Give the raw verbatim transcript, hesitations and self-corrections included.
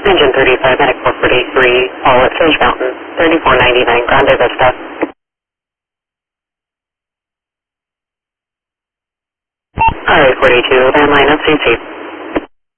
Engine thirty-five, Medic four forty-three, all at Sage Mountain, thirty-four ninety-nine, Grande Vista. Alright, forty-two, landline F C C.